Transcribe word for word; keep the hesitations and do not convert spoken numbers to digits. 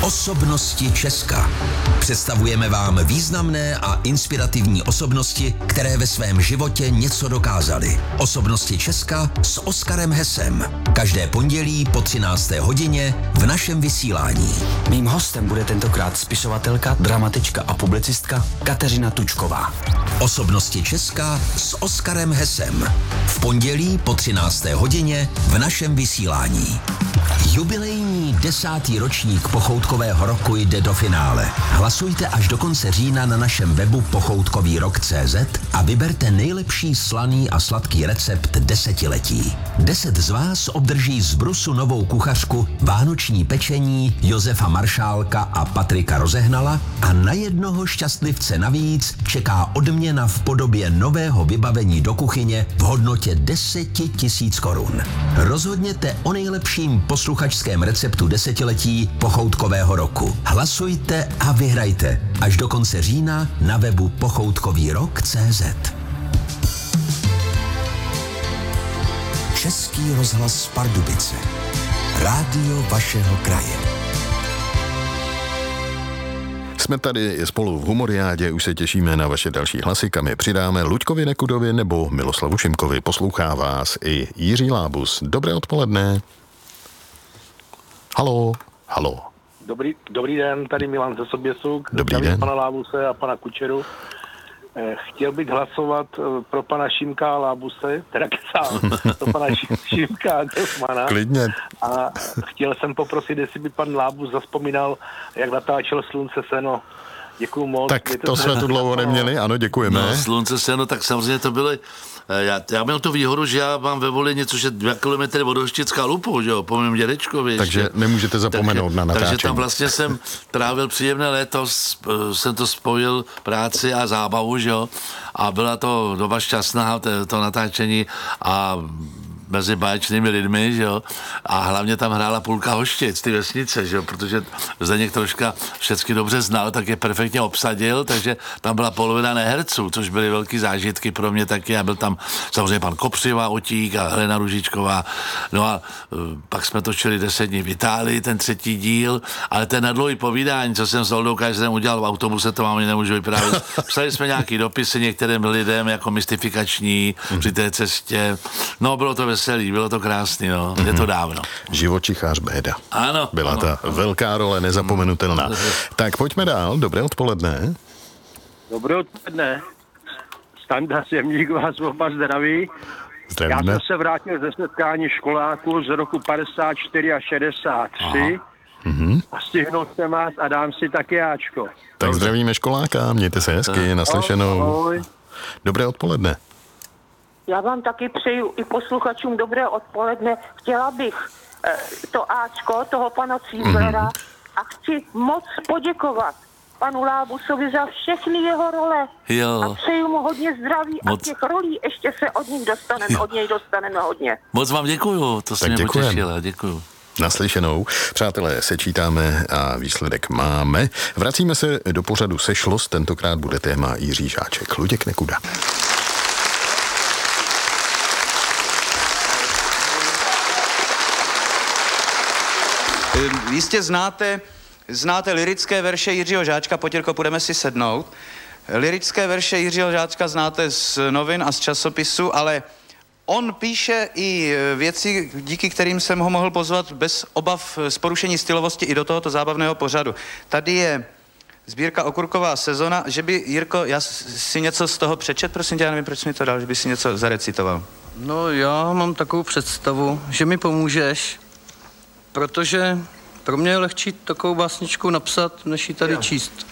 Osobnosti Česka. Představujeme vám významné a inspirativní osobnosti, které ve svém životě něco dokázaly. Osobnosti Česka s Oskarem Hesem. Každé pondělí po třinácté hodině v našem vysílání. Mým hostem bude tentokrát spisovatelka, dramatička a publicistka Kateřina Tučková. Osobnosti Česka s Oskarem Hesem. V pondělí po třinácté hodině v našem vysílání. Jubilejní desátý ročník Pochoutkového roku jde do finále. Hlasujte až do konce října na našem webu pochoutkový rok tečka cé zet a vyberte nejlepší slaný a sladký recept desetiletí. Deset z vás obdrží z Brusu novou kuchařku vánoční pečení Josefa Maršálka a Patrika Rozehnala a na jednoho šťastlivce navíc čeká odměna v podobě nového vybavení do kuchyně v hodnotě deset tisíc korun. Rozhodněte o nejlepším posluchačském receptu desetiletí Pochoutkového roku. Hlasujte a vyhrajte až do konce října na webu pochoutkový rok tečka cé zet. Český rozhlas Pardubice. Rádio vašeho kraje. Jsme tady spolu v Humoriádě, už se těšíme na vaše další hlasy, kam je přidáme Luďkovi Nekudovi nebo Miloslavu Šimkovi. Poslouchá vás i Jiří Lábus. Dobré odpoledne. Halo, halo. Dobrý, dobrý den, tady Milan ze Soběsuk. Dobrý den. Pana Lábuse a pana Kučeru. Chtěl bych hlasovat pro pana Šimka a Lábuse, teda kecám, pro pana Šimka a Kelsmana. Klidně. A chtěl jsem poprosit, jestli by pan Lábus zazpomínal, jak natáčel Slunce seno. Děkuju moc. Tak to jsme tu dlouho neměli, ano, děkujeme. No, Slunce seno, tak samozřejmě to byly, já, já měl tu výhodu, že já mám ve Volině, což je dva kilometry od Hoštická Lupu, že jo, po mém dědečkovi. Takže ještě nemůžete zapomenout takže, na natáčení. Takže tam vlastně jsem trávil příjemné léto, jsem to spojil práci a zábavu, že jo, a byla to doba šťastná, to, to natáčení a mezi báječnými lidmi, že jo, a hlavně tam hrála půlka Hoštic, ty vesnice, že jo, protože Zdeněk troška všecky dobře znal, tak je perfektně obsadil, takže tam byla polovina neherců, což byly velký zážitky pro mě taky, a byl tam samozřejmě pan Kopřiva, Otík a Helena Ružičková, no a uh, pak jsme točili deset dní v Itálii, ten třetí díl, ale ten nadlouhý povídání, co jsem s Oldou Kajzerem udělal v autobuse, to vám ani nemůžu vyprávět. Psali jsme nějaký dopisy některým lidem jako mystifikační při té cestě, no bylo to veselý, bylo to krásný, no. Je to dávno. Živočichář Béda. Ano. Byla ano, ta ano. velká role, nezapomenutelná. Tak pojďme dál, dobré odpoledne. Dobré odpoledne. Standa Semník vás oba zdraví. Já Zdravíme. jsem se vrátil ze setkání školáků z roku padesát čtyři a šedesát tři. Mhm. A stihnul jsem vás a dám si taky áčko. Tak zdravíme školáka, mějte se hezky, naslyšenou. Ahoj. Dobré odpoledne. Já vám taky přeju i posluchačům dobré odpoledne. Chtěla bych eh, to áčko toho pana Cíblera mm. a chci moc poděkovat panu Lábusovi za všechny jeho role. Jo. A přeju mu hodně zdraví Moc. a těch rolí ještě se od nich dostaneme, od něj dostaneme hodně. Moc vám děkuju, to se Tak mě děkujem. potěšila, děkuju. Naslyšenou. Přátelé, sečítáme a výsledek máme. Vracíme se do pořadu Sešlost, tentokrát bude téma Jiří Žáček. Luděk Nekuda. Jistě znáte, znáte lyrické verše Jiřího Žáčka, Potěrko, půjdeme si sednout. Lyrické verše Jiřího Žáčka znáte z novin a z časopisu, ale on píše i věci, díky kterým jsem ho mohl pozvat bez obav z porušení stylovosti i do tohoto zábavného pořadu. Tady je sbírka Okurková sezona, že by, Jirko, já si něco z toho přečet, prosím tě, já nevím, proč mi to dal, že by si něco zarecitoval. No já mám takovou představu, že mi pomůžeš, protože pro mě je lehčí takovou básničku napsat, než ji tady Jo. číst.